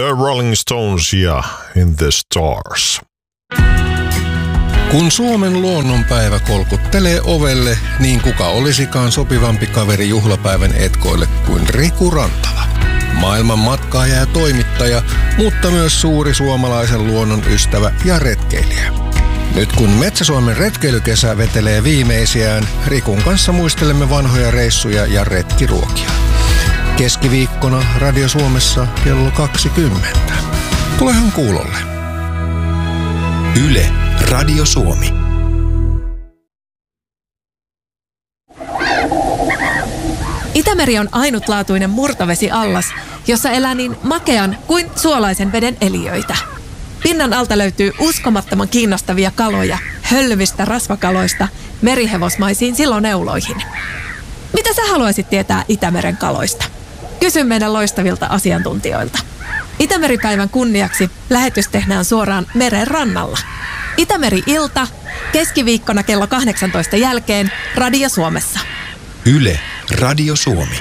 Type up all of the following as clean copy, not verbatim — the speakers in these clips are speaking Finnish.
The Rolling Stones ja In the Stars. Kun Suomen luonnonpäivä kolkuttelee ovelle, niin kuka olisikaan sopivampi kaveri juhlapäivän etkoille kuin Riku Rantala. Maailman matkaaja ja toimittaja, mutta myös suuri suomalaisen luonnon ystävä ja retkeilijä. Nyt kun Metsä-Suomen retkeilykesä vetelee viimeisiään, Rikun kanssa muistelemme vanhoja reissuja ja retkiruokia. Keskiviikkona Radio Suomessa kello 20. Tulehan kuulolle. Yle, Radio Suomi. Itämeri on ainutlaatuinen murtovesiallas, jossa elää niin makean kuin suolaisen veden eliöitä. Pinnan alta löytyy uskomattoman kiinnostavia kaloja, hölvistä rasvakaloista merihevosmaisiin siloneuloihin. Mitä sä haluaisit tietää Itämeren kaloista? Kysy meidän loistavilta asiantuntijoilta. Itämeripäivän kunniaksi lähetys tehdään suoraan meren rannalla. Itämeri-ilta, keskiviikkona kello 18 jälkeen Radio Suomessa. Yle, Radio Suomi.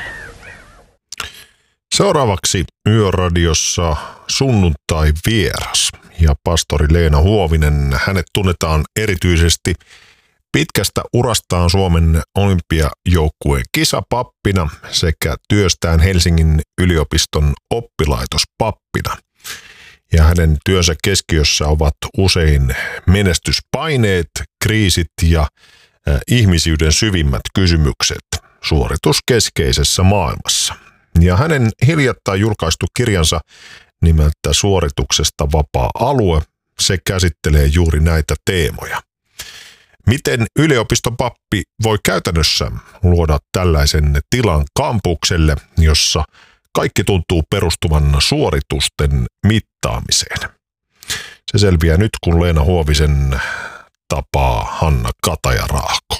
Seuraavaksi Yöradiossa sunnuntai vieras ja pastori Leena Huovinen. Hänet tunnetaan erityisesti pitkästä urastaan Suomen olympiajoukkueen kisapappina sekä työstään Helsingin yliopiston oppilaitospappina. Ja hänen työnsä keskiössä ovat usein menestyspaineet, kriisit ja ihmisyyden syvimmät kysymykset suorituskeskeisessä maailmassa. Ja hänen hiljattain julkaistu kirjansa nimeltä Suorituksesta vapaa alue, se käsittelee juuri näitä teemoja. Miten yliopiston pappi voi käytännössä luoda tällaisen tilan kampukselle, jossa kaikki tuntuu perustuvan suoritusten mittaamiseen? Se selviää nyt, kun Leena Huovisen tapaa Hanna Kataja-Raahko.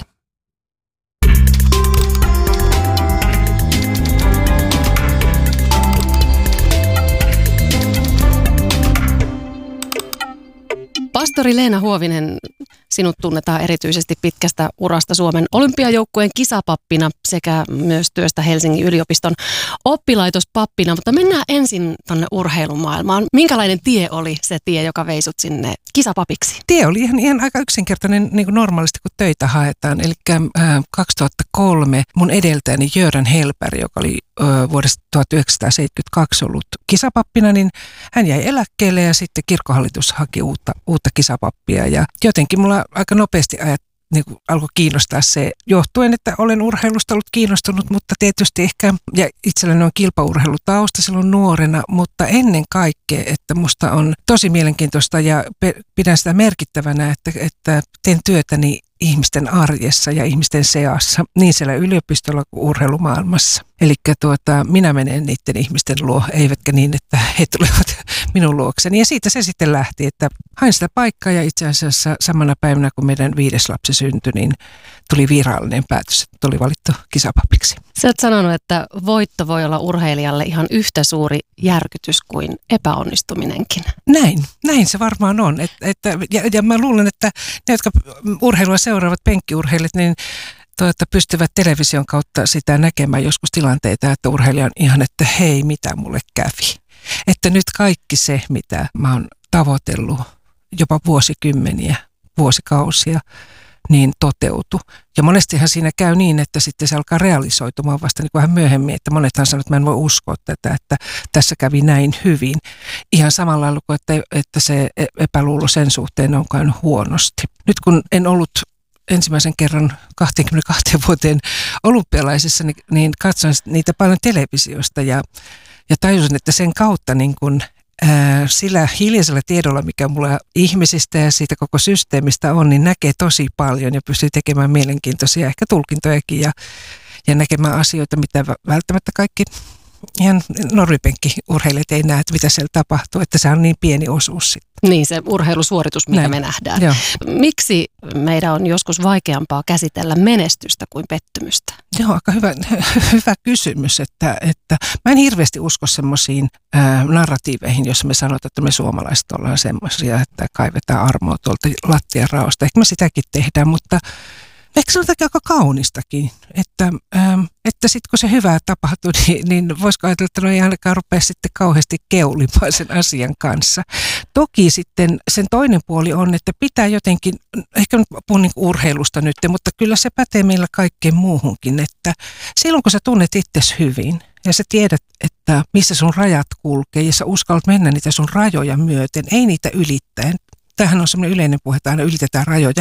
Pastori Leena Huovinen, sinut tunnetaan erityisesti pitkästä urasta Suomen olympiajoukkueen kisapappina sekä myös työstä Helsingin yliopiston oppilaitospappina, mutta mennään ensin tuonne urheilumaailmaan. Minkälainen tie oli se tie, joka vei sut sinne kisapapiksi? Tie oli ihan aika yksinkertainen, niin kuin normaalisti kun töitä haetaan. Eli 2003 mun edeltäjäni Göran Hellberg, joka oli vuodesta 1972 ollut kisapappina, niin hän jäi eläkkeelle ja sitten kirkkohallitus haki uutta kisapappia. Ja jotenkin mulla aika nopeasti niin alkoi kiinnostaa se, johtuen, että olen urheilusta ollut kiinnostunut, mutta tietysti ehkä, ja itselläni on kilpaurheilutausta silloin nuorena, mutta ennen kaikkea, että musta on tosi mielenkiintoista ja pidän sitä merkittävänä, että teen työtäni ihmisten arjessa ja ihmisten seassa, niin siellä yliopistolla kuin urheilumaailmassa. Eli minä menen niiden ihmisten luo, eivätkä niin, että he tulevat minun luokseni. Ja siitä se sitten lähti, että hain sitä paikkaa ja itse asiassa samana päivänä, kun meidän 5. lapsi syntyi, niin tuli virallinen päätös, että oli valittu kisapapiksi. Sä oot sanonut, että voitto voi olla urheilijalle ihan yhtä suuri järkytys kuin epäonnistuminenkin. Näin se varmaan on. Ja mä luulen, että ne, jotka urheilua seuraavat penkkiurheilijat, niin pystyvät television kautta sitä näkemään joskus tilanteita, että urheilija on ihan, että hei, mitä mulle kävi. Että nyt kaikki se, mitä mä oon tavoitellut jopa vuosikymmeniä, vuosikausia, niin toteutui. Ja monestihan siinä käy niin, että sitten se alkaa realisoitumaan vasta niin kuin vähän myöhemmin, että monethan sanoo, että mä en voi uskoa tätä, että tässä kävi näin hyvin. Ihan samalla lailla kuin, että se epäluulo sen suhteen on käynyt huonosti. Nyt kun en ollut ensimmäisen kerran 22 vuoteen olympialaisissa, niin katsoin niitä paljon televisiosta ja tajusin, että sen kautta niin kuin sillä hiljaisella tiedolla, mikä mulla ihmisistä ja siitä koko systeemistä on, niin näkee tosi paljon ja pystyy tekemään mielenkiintoisia ehkä tulkintojakin ja näkemään asioita, mitä välttämättä kaikki ihan normipenkkiurheilijat ei näe, että mitä siellä tapahtuu, että se on niin pieni osuus sitten. Niin, se urheilusuoritus, mikä me nähdään. Joo. Miksi meidän on joskus vaikeampaa käsitellä menestystä kuin pettymystä? Joo, aika hyvä kysymys, että mä en hirveästi usko semmoisiin narratiiveihin, jossa me sanotaan, että me suomalaiset ollaan semmoisia, että kaivetaan armoa tuolta lattian raosta. Ehkä me sitäkin tehdään, mutta ehkä sanotaan aika kaunistakin, että sitten kun se hyvää tapahtuu, niin voisiko ajatella, että no ei ainakaan rupea sitten kauheasti keulimaan sen asian kanssa. Toki sitten sen toinen puoli on, että pitää jotenkin, ehkä nyt puhun niin urheilusta nyt, mutta kyllä se pätee meillä kaikkeen muuhunkin, että silloin kun sä tunnet itsesi hyvin ja sä tiedät, että missä sun rajat kulkee ja sä uskallat mennä niitä sun rajoja myöten, ei niitä ylittäen. Tämähän on semmoinen yleinen puhe, että aina ylitetään rajoja.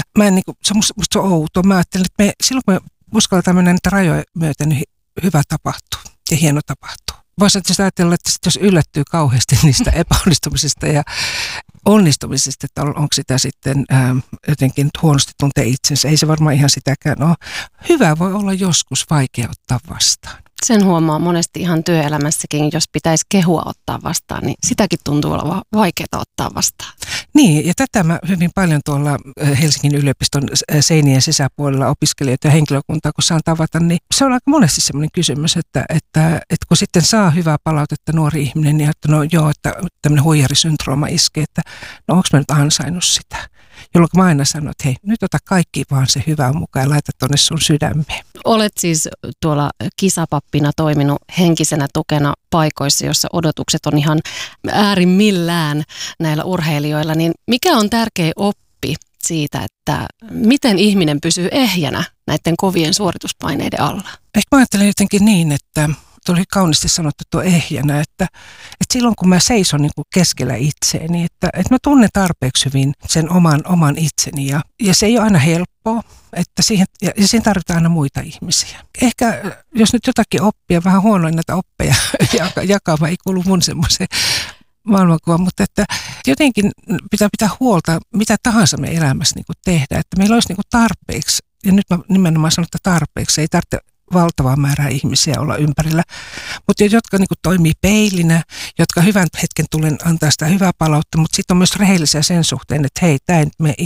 Se on outo. Mä ajattelen, että silloin kun me uskalletaan mennä niitä rajoja myöten, niin hyvä tapahtuu ja hieno tapahtuu. Voisi ajatella, että jos yllättyy kauheasti niistä epäonnistumisista ja onnistumisista, että onko sitä sitten jotenkin huonosti tuntee itsensä. Ei se varmaan ihan sitäkään ole. Hyvä voi olla joskus vaikea ottaa vastaan. Sen huomaa monesti ihan työelämässäkin, jos pitäisi kehua ottaa vastaan, niin sitäkin tuntuu olevan vaikeaa ottaa vastaan. Niin, ja tätä mä hyvin paljon tuolla Helsingin yliopiston seinien sisäpuolella opiskelijoita ja henkilökuntaa, kun saan tavata, niin se on aika monesti semmoinen kysymys, että kun sitten saa hyvää palautetta nuori ihminen, niin että no joo, että tämmöinen huijarisyndrooma iskee, että no onko mä nyt ansainnut sitä? Jolloin mä aina sanon, että hei, nyt ota kaikki vaan se hyvää mukaan ja laita tonne sun sydämeen. Olet siis tuolla kisapappina toiminut henkisenä tukena paikoissa, jossa odotukset on ihan äärimmillään näillä urheilijoilla. Niin mikä on tärkeä oppi siitä, että miten ihminen pysyy ehjänä näiden kovien suorituspaineiden alla? Ehkä mä ajattelen jotenkin niin, että tuli kauniisti sanottu tuo ehjänä, että silloin kun mä seison niin kuin keskellä itseäni, että mä tunnen tarpeeksi hyvin sen oman itseni ja se ei ole aina helppoa, että siihen tarvitaan aina muita ihmisiä. Ehkä jos nyt jotakin oppia, vähän huonoin näitä oppeja jakamaan, ei kuulu mun semmoiseen maailmankuvaan, mutta että jotenkin pitää huolta, mitä tahansa me elämässä niin kuin tehdään, että meillä olisi niin kuin tarpeeksi, ja nyt mä nimenomaan sanon, että tarpeeksi, ei tarvitse valtavaa määrää ihmisiä olla ympärillä, mutta jotka niin kuin toimii peilinä, jotka hyvän hetken tulen antaa sitä hyvää palautta, mutta sitten on myös rehellisiä sen suhteen, että hei, tämä ei me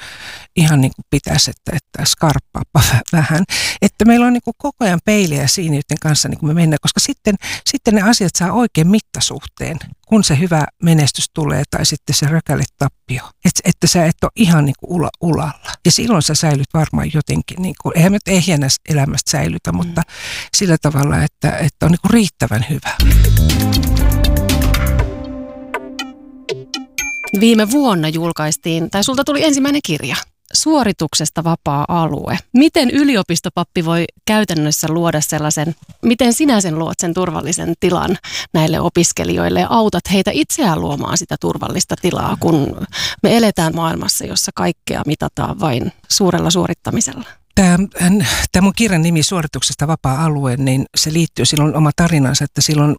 ihan niin kuin pitäisi, että skarppaappa vähän. Että meillä on niin kuin koko ajan peiliä siinä, joiden kanssa niin kuin me mennään, koska sitten ne asiat saa oikein mittasuhteen, kun se hyvä menestys tulee tai sitten se rökäle tappio. Että sä et ole ihan niin kuin ulalla. Ja silloin sä säilyt varmaan jotenkin, niin kuin, eihän me ehjänä elämästä säilytä, mutta sillä tavalla, että on niin kuin riittävän hyvä. Viime vuonna julkaistiin, tai sulta tuli ensimmäinen kirja, Suorituksesta vapaa alue. Miten yliopistopappi voi käytännössä luoda sellaisen, miten sinä sen luot sen turvallisen tilan näille opiskelijoille ja autat heitä itseään luomaan sitä turvallista tilaa, kun me eletään maailmassa, jossa kaikkea mitataan vain suurella suorittamisella? Tämä mun kirjan nimi Suorituksesta vapaa alue, niin se liittyy silloin oma tarinansa, että silloin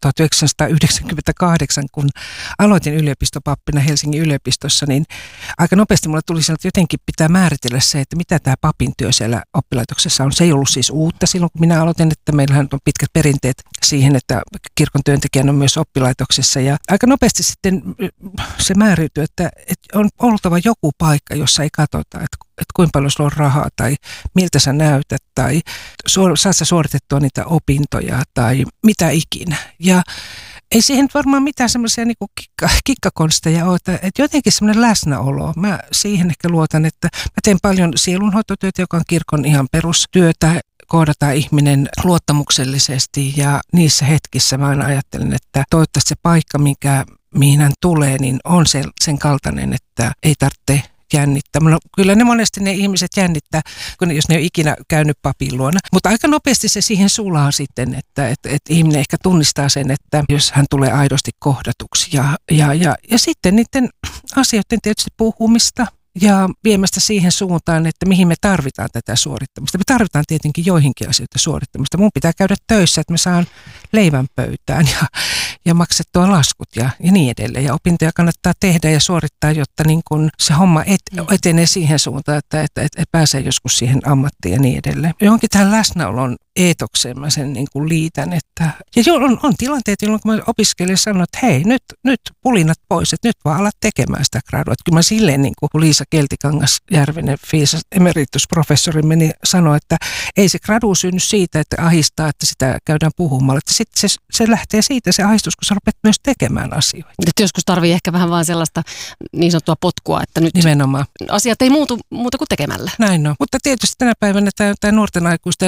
1998, kun aloitin yliopistopappina Helsingin yliopistossa, niin aika nopeasti mulle tuli sanoa, että jotenkin pitää määritellä se, että mitä tämä papin työ siellä oppilaitoksessa on. Se ei ollut siis uutta silloin, kun minä aloitin, että meillähän on pitkät perinteet siihen, että kirkon työntekijän on myös oppilaitoksessa. Ja aika nopeasti sitten se määräytyy, että on oltava joku paikka, jossa ei katsota, että kuinka paljon sulla on rahaa tai miltä sä näytät tai saat sä suoritettua niitä opintoja tai mitä ikinä. Ja ei siihen varmaan mitään semmoisia niinku kikkakonsteja ole, että jotenkin semmoinen läsnäolo. Mä siihen ehkä luotan, että mä teen paljon sielunhoitotyötä, joka on kirkon ihan perustyötä. Kohdataan ihminen luottamuksellisesti ja niissä hetkissä mä aina ajattelen, että toivottavasti se paikka, mihin hän tulee, niin on sen kaltainen, että ei tarvitse jännittää. No, kyllä ne monesti ne ihmiset jännittää, jos ne ei ole ikinä käynyt papin luona. Mutta aika nopeasti se siihen sulaa sitten, että ihminen ehkä tunnistaa sen, että jos hän tulee aidosti kohdatuksi. Ja sitten niiden asioiden tietysti puhumista ja viemästä siihen suuntaan, että mihin me tarvitaan tätä suorittamista. Me tarvitaan tietenkin joihinkin asioita suorittamista. Mun pitää käydä töissä, että mä saan leivän pöytään ja maksettua laskut ja niin edelleen. Ja opintoja kannattaa tehdä ja suorittaa, jotta niin kun se homma etenee siihen suuntaan, että pääsee joskus siihen ammattiin ja niin edelleen. Johonkin tähän läsnäolon eetokseen mä sen niin kuin liitän. Ja on tilanteet, jolloin mä opiskelija sanon, että hei, nyt pulinat pois, että nyt vaan alat tekemään sitä gradua. Että kyllä mä silleen, niin kuin Liisa Keltikangas-Järvinen, FISA emeritusprofessori, meni sanoa, että ei se gradu synny siitä, että ahistaa, että sitä käydään puhumalla. Että sitten se lähtee siitä se ahistus, kun sä rupeat myös tekemään asioita. Että joskus tarvii ehkä vähän vaan sellaista niin sanottua potkua, että nyt nimenomaan asiat ei muuta kuin tekemällä. Näin on. Mutta tietysti tänä päivänä tämä nuorten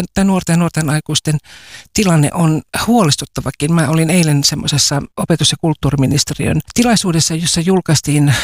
aikuisten tilanne on huolestuttavakin. Mä olin eilen semmoisessa opetus- ja kulttuuriministeriön tilaisuudessa, jossa julkaistiin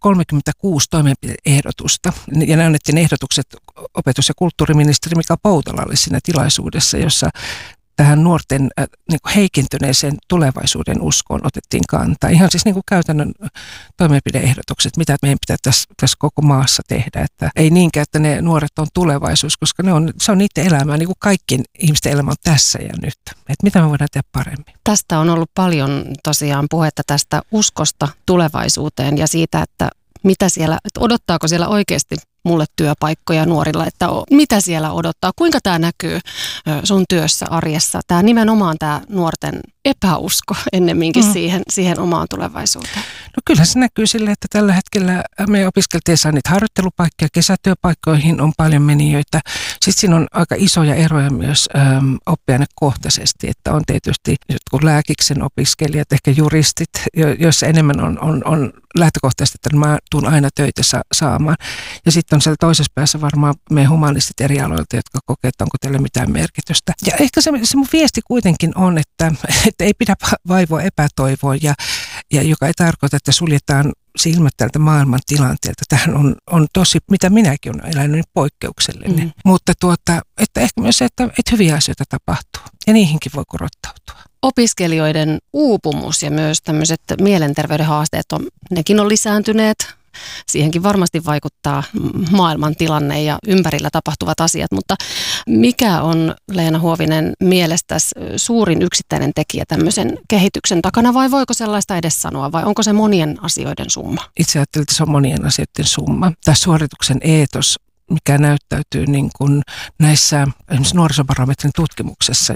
36 toimenpide-ehdotusta. Ja ne annettiin ehdotukset opetus- ja kulttuuriministeri Mika Poutalalle siinä tilaisuudessa, jossa tähän nuorten niin kuin heikentyneeseen tulevaisuuden uskoon otettiin kantaa. Ihan siis niin kuin käytännön toimenpide-ehdotukset, mitä meidän pitää tässä koko maassa tehdä. Että ei niinkään, että ne nuoret on tulevaisuus, koska se on niiden elämää, niin kuin kaikkien ihmisten elämä on tässä ja nyt. Että mitä me voidaan tehdä paremmin. Tästä on ollut paljon tosiaan puhetta tästä uskosta tulevaisuuteen ja siitä, että mitä siellä, että odottaako siellä oikeasti mulle työpaikkoja nuorilla, että mitä siellä odottaa, kuinka tämä näkyy sun työssä, arjessa, nimenomaan tämä nuorten epäusko ennemminkin siihen omaan tulevaisuuteen. No kyllä se näkyy sille, että tällä hetkellä me opiskelijat saa niitä harjoittelupaikkoja, kesätyöpaikkoihin on paljon menijöitä. Sitten siinä on aika isoja eroja myös oppiainekohtaisesti, että on tietysti jotkut lääkiksen opiskelijat, ehkä juristit, joissa enemmän on lähtökohtaisesti, että mä tuun aina töitä saamaan. Ja sitten on siellä toisessa päässä varmaan meidän humanistit eri aloilta, jotka kokee, että onko teille mitään merkitystä. Ja ehkä se mun viesti kuitenkin on, että ei pidä vaivoa epätoivoa ja joka ei tarkoita, että suljetaan silmät tältä maailman tilanteelta. Tähän on tosi, mitä minäkin olen elänyt, niin poikkeuksellinen. Mutta että ehkä myös se, että hyviä asioita tapahtuu ja niihinkin voi korottautua. Opiskelijoiden uupumus ja myös tämmöiset mielenterveyden haasteet, nekin on lisääntyneet. Siihenkin varmasti vaikuttaa maailman tilanne ja ympärillä tapahtuvat asiat, mutta mikä on, Leena Huovinen, mielestäsi suurin yksittäinen tekijä tämmöisen kehityksen takana vai voiko sellaista edes sanoa vai onko se monien asioiden summa? Itse ajattelen, että se on monien asioiden summa. Tämä suorituksen eetos, mikä näyttäytyy niin kuin näissä esimerkiksi nuorisobarometrin tutkimuksessa,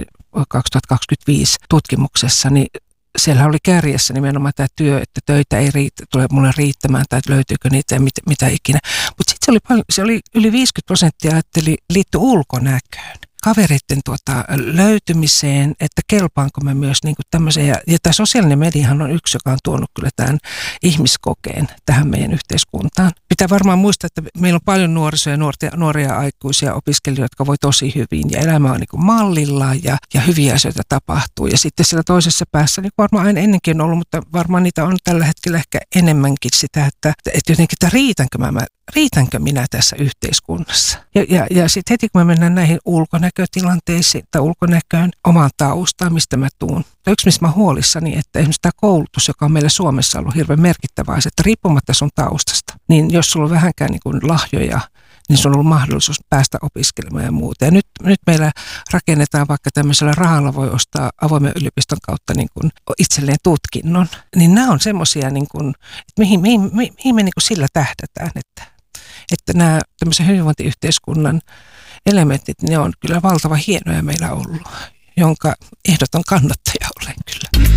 2025 tutkimuksessa, niin siellä oli kärjessä nimenomaan tämä työ, että töitä ei tule mulle riittämään tai löytyykö niitä ja mitä ikinä. Mutta sitten se oli yli 50% ajatteli liittyi ulkonäköön. Kavereiden löytymiseen, että kelpaanko mä myös niin kuin tämmöiseen. Ja tämä sosiaalinen mediahan on yksi, joka on tuonut kyllä tämän ihmiskokeen tähän meidän yhteiskuntaan. Pitää varmaan muistaa, että meillä on paljon nuorisoja ja nuoria aikuisia opiskelijoita, jotka voi tosi hyvin. Ja elämä on niin kuin mallillaan ja hyviä asioita tapahtuu. Ja sitten siellä toisessa päässä, niin varmaan aina ennenkin on ollut, mutta varmaan niitä on tällä hetkellä ehkä enemmänkin sitä, että jotenkin, että riitänkö minä tässä yhteiskunnassa. Ja sitten heti kun me mennään näihin ulkonäkötilanteisiin tai ulkonäköön, omaan taustaan, mistä mä tuun. Yksi, mistä mä huolissani, että esimerkiksi tämä koulutus, joka on meillä Suomessa ollut hirveän merkittävää, että riippumatta sun taustasta, niin jos sulla on vähänkään niin kuin lahjoja, niin sulla on ollut mahdollisuus päästä opiskelemaan ja muuta. Ja nyt meillä rakennetaan vaikka tämmöisellä rahalla voi ostaa avoimen yliopiston kautta niin kuin itselleen tutkinnon. Niin nämä on semmoisia, niin kuin, että mihin me niin kuin sillä tähdätään, että nämä tämmöisen hyvinvointiyhteiskunnan elementit, ne on kyllä valtavan hienoja meillä ollut, jonka ehdoton kannattaja olen kyllä.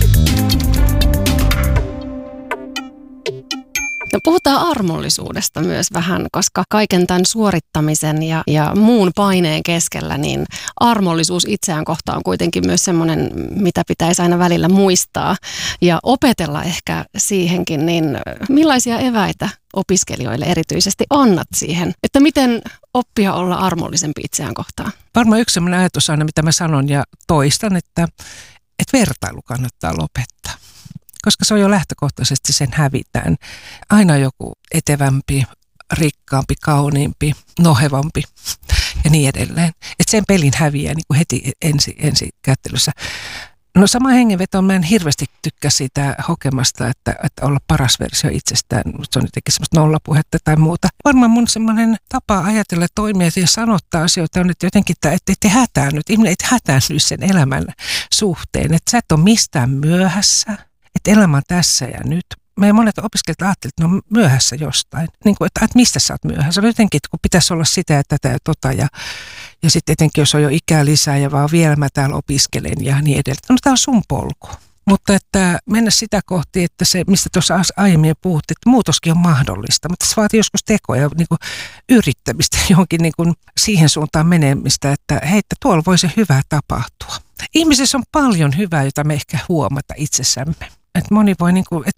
No, puhutaan armollisuudesta myös vähän, koska kaiken tämän suorittamisen ja muun paineen keskellä, niin armollisuus itseään kohtaan on kuitenkin myös semmoinen, mitä pitäisi aina välillä muistaa ja opetella ehkä siihenkin. Niin millaisia eväitä opiskelijoille erityisesti annat siihen, että miten oppia olla armollisempi itseään kohtaan? Varmaan yksi sellainen ajatus aina, mitä mä sanon ja toistan, että vertailu kannattaa lopettaa. Koska se on jo lähtökohtaisesti, sen hävitään. Aina joku etevämpi, rikkaampi, kauniimpi, nohevampi ja niin edelleen. Että sen pelin häviää niin kuin heti ensi kättelyssä. No sama hengenveto, mä en hirveästi tykkää siitä hokemasta, että olla paras versio itsestään. Se on jotenkin semmoista nollapuhetta tai muuta. Varmaan mun semmoinen tapa ajatella, toimia ja sanottaa asioita on, että jotenkin, että te hätäännyt. Ihminen ei hätäänny sen elämän suhteen. Että sä et ole mistään myöhässä. Että elämä on tässä ja nyt. meidän monet opiskelijat ajattelivat, että ne on myöhässä jostain. Niin kuin, että mistä sä oot myöhässä? Se on jotenkin, että kun pitäisi olla sitä ja tätä ja tota. Ja sitten etenkin, jos on jo ikää lisää ja vaan vielä mä täällä opiskelen ja niin edelleen. No tämä on sun polku. Mutta että mennä sitä kohti, että se, mistä tuossa aiemmin puhuttiin, että muutoskin on mahdollista. Mutta se vaatii joskus tekoja, niin kuin yrittämistä johonkin niin kuin siihen suuntaan menemistä, että hei, että tuolla voi se hyvää tapahtua. Ihmisessä on paljon hyvää, jota me ehkä huomata itsessämme. Että moni voi, niin kuin,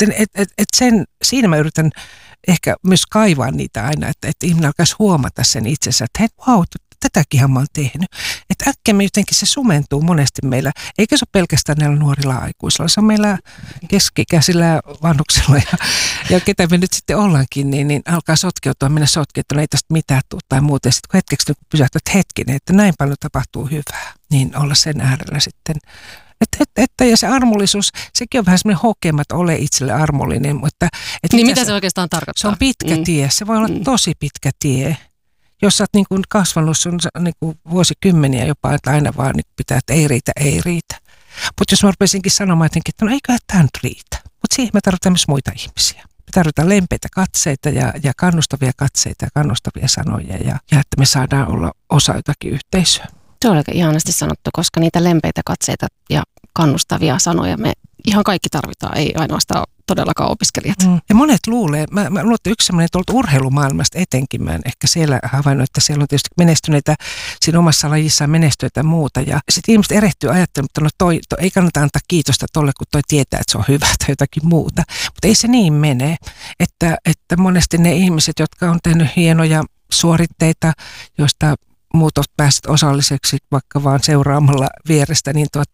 siinä mä yritän ehkä myös kaivaa niitä aina, että ihminen alkaisi huomata sen itsensä, että hei, wow, tätäkinhän mä oon tehnyt. Että äkkiä me jotenkin se sumentuu monesti meillä, eikä se ole pelkästään näillä nuorilla aikuisilla, se on meillä keski-ikäisillä vanhuksilla ja ketä me nyt sitten ollaankin, niin alkaa mennä sotkeutua, että no ei tästä mitään tule tai muuta. Ja sitten kun hetkeksi pysähtyy, että hetkinen, että näin paljon tapahtuu hyvää, niin olla sen äärellä sitten. Ja se armollisuus, sekin on vähän semmoinen hokema, että ole itselle armollinen. Mutta, niin mitä se oikeastaan tarkoittaa? Se on pitkä tie, se voi olla tosi pitkä tie. Jos sä oot niin kuin kasvanut sun niin kuin vuosikymmeniä jopa, että aina vaan niin pitää, että ei riitä. Mutta jos mä rupesinkin sanomaan jotenkin, että no eiköhän tämä nyt riitä. Mutta siihen me tarvitaan myös muita ihmisiä. Me tarvitaan lempeitä katseita ja kannustavia katseita ja kannustavia sanoja ja että me saadaan olla osa jotakin yhteisöä. Se on aika ihanasti sanottu, koska niitä lempeitä katseita ja kannustavia sanoja me ihan kaikki tarvitaan, ei ainoastaan todellakaan opiskelijat. Ja monet luulee, mä luulen, että yksi sellainen tuolta urheilumaailmasta etenkin, mä en ehkä siellä havainnut, että siellä on tietysti menestyneitä, siinä omassa lajissaan menestyneitä ja muuta. Ja sitten ihmiset erehtyy ajattelemaan, että no toi ei kannata antaa kiitosta tolle, kun toi tietää, että se on hyvä tai jotakin muuta. Mutta ei se niin mene, että monesti ne ihmiset, jotka on tehnyt hienoja suoritteita, joista muut ovat päässeet osalliseksi vaikka vaan seuraamalla vierestä,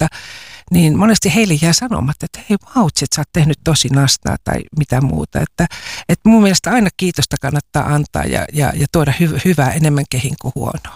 niin monesti heille jää sanomatta, että hei vautsi, että sä oot tehnyt tosi nastaa tai mitä muuta. Että mun mielestä aina kiitosta kannattaa antaa ja tuoda hyvää enemmän kehin kuin huonoa.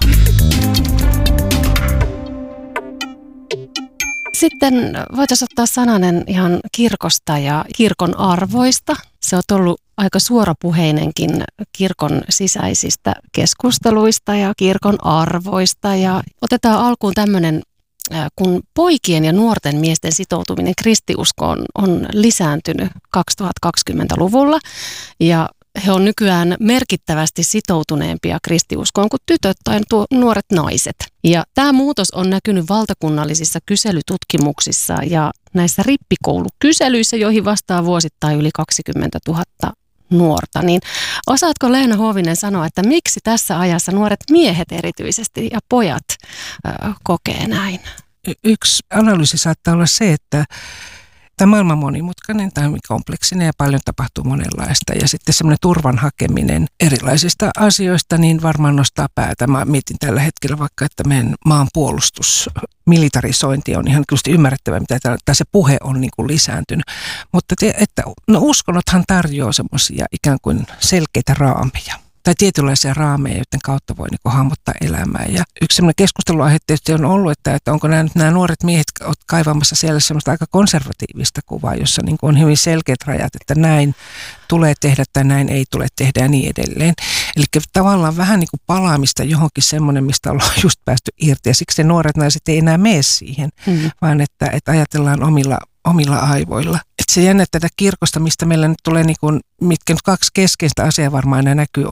Sitten voitaisiin ottaa sananen ihan kirkosta ja kirkon arvoista. Se on ollut aika suorapuheinenkin kirkon sisäisistä keskusteluista ja kirkon arvoista. Ja otetaan alkuun tämmöinen, kun poikien ja nuorten miesten sitoutuminen kristiuskoon on lisääntynyt 2020-luvulla ja he on nykyään merkittävästi sitoutuneempia kristiuskoon kuin tytöt tai nuoret naiset. Ja tämä muutos on näkynyt valtakunnallisissa kyselytutkimuksissa ja näissä rippikoulukyselyissä, joihin vastaa vuosittain yli 20 000 nuorta. Niin osaatko Leena Huovinen sanoa, että miksi tässä ajassa nuoret miehet erityisesti ja pojat kokee näin? Yksi analyysi saattaa olla se, että tämä maailma on monimutkainen, tämä on kompleksinen ja paljon tapahtuu monenlaista. Ja sitten semmoinen turvan hakeminen erilaisista asioista niin varmaan nostaa päätä. Mä mietin tällä hetkellä vaikka, että meidän maan puolustus, militarisointi on ihan kyllä ymmärrettävää, mitä se puhe on niin kuin lisääntynyt. Mutta uskonnothan tarjoaa semmoisia ikään kuin selkeitä raameja. Tai tietynlaisia raameja, joiden kautta voi niin kuin hahmottaa elämää. Ja yksi sellainen keskusteluaihe tietysti on ollut, että onko nämä nuoret miehet kaivamassa siellä semmoista aika konservatiivista kuvaa, jossa niin kuin on hyvin selkeät rajat, että näin tulee tehdä tai näin ei tule tehdä ja niin edelleen. Eli tavallaan vähän niin kuin palaamista johonkin semmoinen, mistä ollaan just päästy irti. Ja siksi nuoret naiset ei enää mene siihen, vaan että ajatellaan omilla aivoilla. Että se jännä tätä kirkosta, mistä meillä nyt tulee, niin kuin, mitkä nyt kaksi keskeistä asiaa varmaan aina näkyy,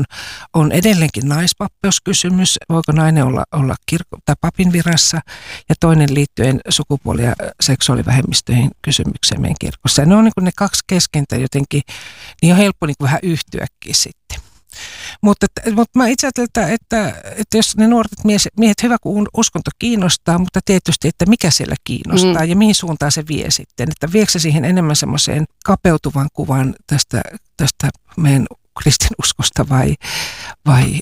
on edelleenkin naispapeuskysymys. Voiko nainen olla tai papin virassa? Ja toinen liittyen sukupuoli- ja seksuaalivähemmistöihin kysymykseen meidän kirkossa. Ja ne on niin kuin ne kaksi keskentä jotenkin, niin on helppo niin kuin vähän yhtyäkin sitten. Mutta mä itse ajattelen, että jos ne nuoret miehet, hyvä kun uskonto kiinnostaa, mutta tietysti, että mikä siellä kiinnostaa ja mihin suuntaan se vie sitten. Että viekö se siihen enemmän semmoiseen kapeutuvan kuvan tästä meidän kristinuskosta vai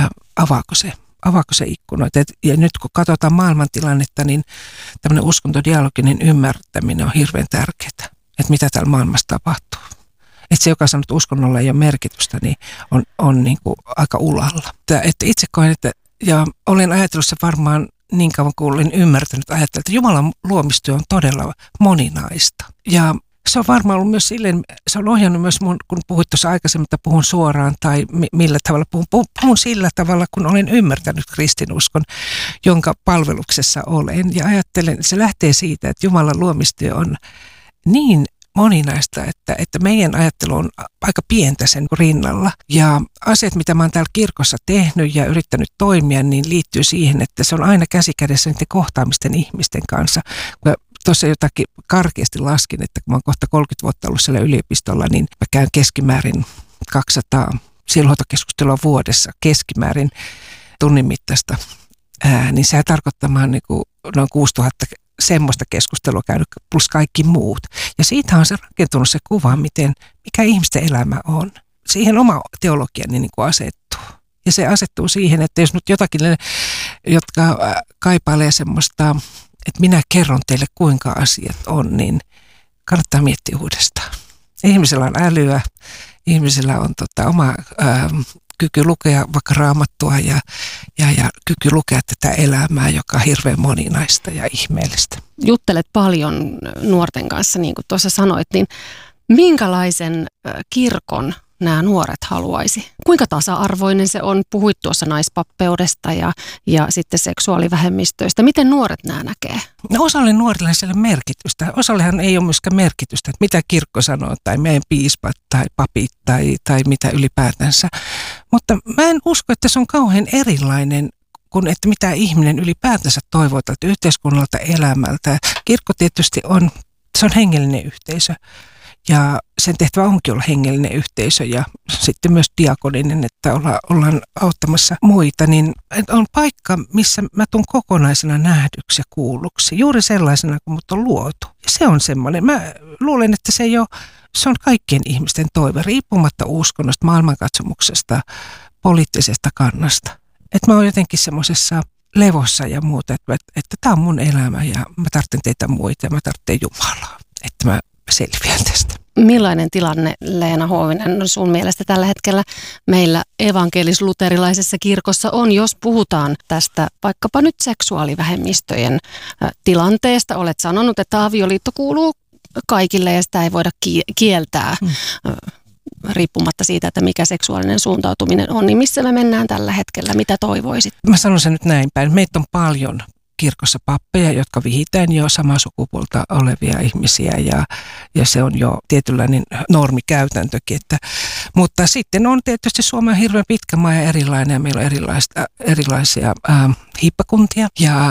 avaako se ikkunoita. Ja nyt kun katsotaan maailmantilannetta, niin tämmöinen uskontodialoginen ymmärtäminen on hirveän tärkeää, että mitä täällä maailmassa tapahtuu. Että se, joka sanoo, että uskonnolla ei ole merkitystä, niin on niin kuin aika ulalla. Että itse koen, ja olen ajatellut se varmaan niin kauan kuin olen ymmärtänyt, että Jumalan luomistyö on todella moninaista. Ja se on varmaan ollut myös silleen, se on ohjannut myös mun, kun puhuit tuossa aikaisemmin, että puhun suoraan tai millä tavalla puhun sillä tavalla, kun olen ymmärtänyt kristinuskon, jonka palveluksessa olen. Ja ajattelen, se lähtee siitä, että Jumalan luomistyö on niin moninaista, että meidän ajattelu on aika pientä sen rinnalla. Ja asiat, mitä mä oon täällä kirkossa tehnyt ja yrittänyt toimia, niin liittyy siihen, että se on aina käsikädessä niiden kohtaamisten ihmisten kanssa. Tuossa jotakin karkeasti laskin, että kun mä oon kohta 30 vuotta ollut siellä yliopistolla, niin mä käyn keskimäärin 200 sielunhoitokeskustelua vuodessa keskimäärin tunnin mittaista. Niin se tarkoittaa, että mä oon niin kuin noin 6000 semmoista keskustelua käynyt plus kaikki muut. Ja siitä on se rakentunut se kuva, mikä ihmisten elämä on. Siihen oma teologiani niin kuin asettuu. Ja se asettuu siihen, että jos nyt jotakin, jotka kaipailee semmoista, että minä kerron teille kuinka asiat on, niin kannattaa miettiä uudestaan. Ihmisellä on älyä, ihmisellä on oma kyky lukea vaikka Raamattua ja kyky lukea tätä elämää, joka on hirveän moninaista ja ihmeellistä. Juttelet paljon nuorten kanssa, niin kuin tuossa sanoit, niin minkälaisen kirkon nämä nuoret haluaisi? Kuinka tasa-arvoinen se on? Puhuit tuossa naispappeudesta ja sitten seksuaalivähemmistöistä. Miten nuoret nämä näkee? No osalle nuorille ei ole merkitystä. Osallehan ei ole myöskään merkitystä, että mitä kirkko sanoo tai meidän piispat tai papit tai mitä ylipäätänsä. Mutta mä en usko, että se on kauhean erilainen kuin että mitä ihminen ylipäätänsä toivoo tältä yhteiskunnalta elämältä. Kirkko tietysti se on hengellinen yhteisö. Ja sen tehtävä onkin olla hengellinen yhteisö ja sitten myös diakoninen, että ollaan auttamassa muita. Niin on paikka, missä mä tuun kokonaisena nähdyksi ja kuulluksi, juuri sellaisena kuin mut on luotu. Ja se on semmoinen, mä luulen, että se on kaikkien ihmisten toive, riippumatta uskonnosta, maailmankatsomuksesta, poliittisesta kannasta. Että mä oon jotenkin semmoisessa levossa ja muuta, että tää on mun elämä ja mä tarvitsen teitä muita ja mä tarvitsen Jumalaa, että mä selviän tästä. Millainen tilanne, Leena Huovinen, on sun mielestä tällä hetkellä meillä evankelis-luterilaisessa kirkossa on, jos puhutaan tästä vaikkapa nyt seksuaalivähemmistöjen tilanteesta? Olet sanonut, että avioliitto kuuluu kaikille ja sitä ei voida kieltää riippumatta siitä, että mikä seksuaalinen suuntautuminen on. Niin missä me mennään tällä hetkellä? Mitä toivoisit? Mä sanon sen nyt näin päin. Meitä on paljon kirkossa pappeja, jotka vihitään jo samaa sukupuolta olevia ihmisiä ja se on jo tietynlainen normikäytäntökin. Mutta sitten on tietysti Suomi on hirveän pitkä maa ja erilainen ja meillä on erilaisia hiippakuntia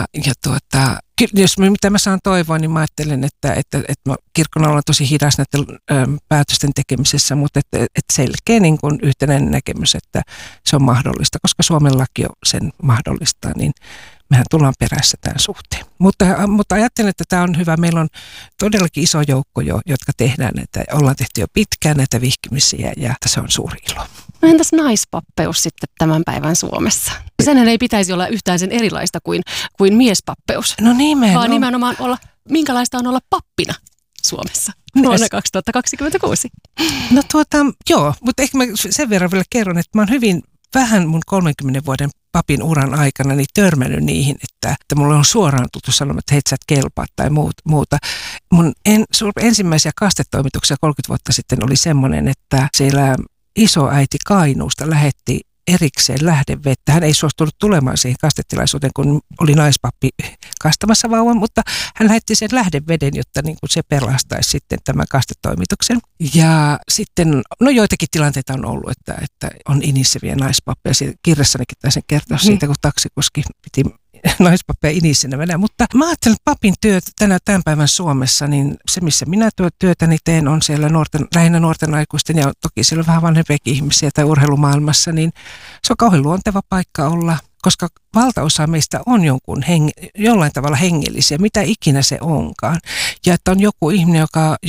jos mitä mä saan toivoa, niin mä ajattelen, että kirkkona ollaan tosi hidas näiden päätösten tekemisessä, mutta että selkeä niin kuin yhtenäinen näkemys, että se on mahdollista, koska Suomen laki sen mahdollistaa, niin mehän tullaan perässä tämän suhteen. Mutta ajattelen, että tämä on hyvä. Meillä on todellakin iso joukko jo, jotka tehdään näitä, ollaan tehty jo pitkään näitä vihkimisiä ja se on suuri ilo. No entäs naispappeus sitten tämän päivän Suomessa? Senhän ei pitäisi olla yhtään sen erilaista kuin miespappeus. No nimenomaan. Vaan nimenomaan minkälaista on olla pappina Suomessa vuonna 2026. No joo, mutta ehkä mä sen verran vielä kerron, että mä oon hyvin vähän mun 30 vuoden papin uran aikana niin törmännyt niihin, että mulla on suoraan tuttu sanomaan, että hei sä et kelpaa tai muuta. Mun ensimmäisiä kastetoimituksia 30 vuotta sitten oli semmoinen, että siellä isoäiti Kainuusta lähetti erikseen lähdevettä. Hän ei suostunut tulemaan siihen kastetilaisuuteen, kun oli naispappi kastamassa vauvan, mutta hän lähetti sen lähdeveden, jotta niin kuin se pelastaisi sitten tämän kastetoimituksen. Ja sitten, joitakin tilanteita on ollut, että on inisseviä naispappeja. Kirjassanikin taisin kertoa siitä, kun taksikuski piti naispappeja inissinä mennä. Mutta mä ajattelen, että papin työ tämän päivän Suomessa, niin se missä minä työtäni teen on siellä lähinnä nuorten aikuisten ja toki siellä on vähän vanhempiakin ihmisiä tai urheilumaailmassa, niin se on kauhean luonteva paikka olla, koska valtaosa meistä on jollain tavalla hengellisiä, mitä ikinä se onkaan. Ja että on joku ihminen,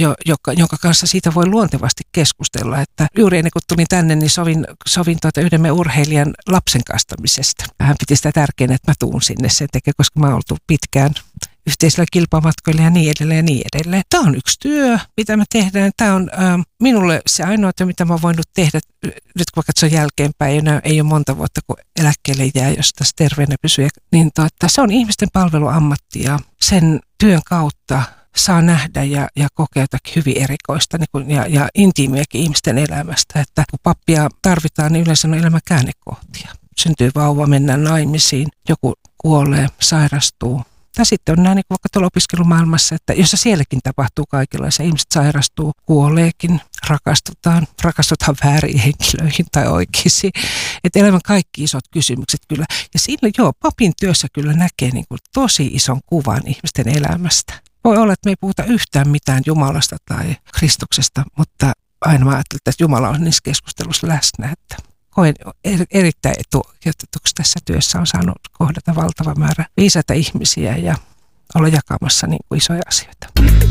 jonka kanssa siitä voi luontevasti keskustella. Että juuri ennen kuin tulin tänne, niin sovin yhden meidän urheilijan lapsen kastamisesta. Hän piti sitä tärkeänä, että mä tuun sinne sen tekemään, koska mä oon oltu pitkään yhteisillä kilpamatkoilla ja niin edelleen ja niin edelleen. Tämä on yksi työ, mitä me tehdään. Tämä on minulle se ainoa työ, mitä mä oon voinut tehdä, nyt kun mä katson jälkeenpäin, ei ole monta vuotta, kun eläkkeelle jää, jos tässä terveenä pysyy. Niin se on ihmisten palveluammatti ja sen työn kautta saa nähdä ja kokea jotakin hyvin erikoista ja intiimiäkin ihmisten elämästä. Että kun pappia tarvitaan, niin yleensä on elämän käännekohtia. Syntyy vauva, mennään naimisiin, joku kuolee, sairastuu. Tai sitten on nämä niin vaikka tuolla opiskelumaailmassa, että jossa sielläkin tapahtuu kaikenlaisia. Ihmiset sairastuu, kuoleekin, rakastutaan väärin henkilöihin tai oikeisiin. Että elämän kaikki isot kysymykset kyllä. Ja siinä papin työssä kyllä näkee niin kuin tosi ison kuvan ihmisten elämästä. Voi olla, että me ei puhuta yhtään mitään Jumalasta tai Kristuksesta, mutta aina mä ajattelen, että Jumala on niissä keskustelussa läsnä, että koen erittäin etuoikeutetuksi tässä työssä on saanut kohdata valtava määrä viisaita ihmisiä ja olla jakamassa niin kuin isoja asioita.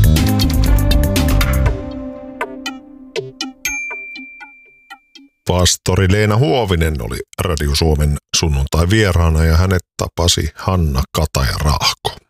Pastori Leena Huovinen oli Radio Suomen sunnuntai vieraana ja hänet tapasi Hanna Kataja-Raahko.